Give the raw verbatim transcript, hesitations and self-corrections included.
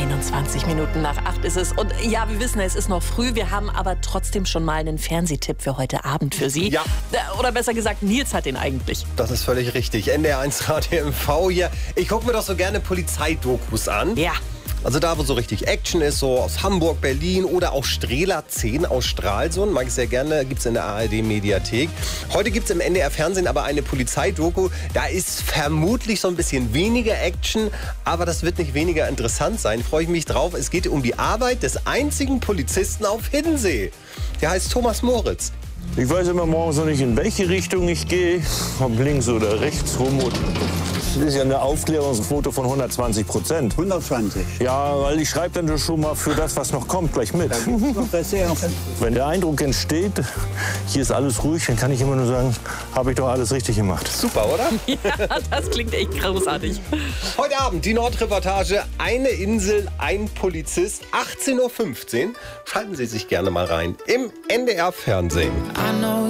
einundzwanzig Minuten nach acht ist es. Und ja, wir wissen, es ist noch früh. Wir haben aber trotzdem schon mal einen Fernsehtipp für heute Abend für Sie. Ja. Oder besser gesagt, Nils hat den eigentlich. Das ist völlig richtig. N D R eins Radio M V hier. Ich gucke mir doch so gerne Polizeidokus an. Ja. Also da, wo so richtig Action ist, so aus Hamburg, Berlin oder auch Strehler zehn aus Stralsund. Mag ich sehr gerne, gibt es in der A R D-Mediathek. Heute gibt es im N D R-Fernsehen aber eine Polizeidoku. Da ist vermutlich so ein bisschen weniger Action, aber das wird nicht weniger interessant sein. Freue ich mich drauf. Es geht um die Arbeit des einzigen Polizisten auf Hiddensee. Der heißt Thomas Moritz. Ich weiß immer morgens noch nicht, in welche Richtung ich gehe, ob links oder rechts rum. Das ist ja eine Aufklärungsquote von hundertzwanzig Prozent. hundertzwanzig. Ja, weil ich schreibe dann schon mal für das, was noch kommt, gleich mit. Wenn der Eindruck entsteht, hier ist alles ruhig, dann kann ich immer nur sagen, habe ich doch alles richtig gemacht. Super, oder? Ja, das klingt echt großartig. Heute Abend die Nordreportage, eine Insel, ein Polizist, achtzehn Uhr fünfzehn. Schalten Sie sich gerne mal rein im N D R-Fernsehen.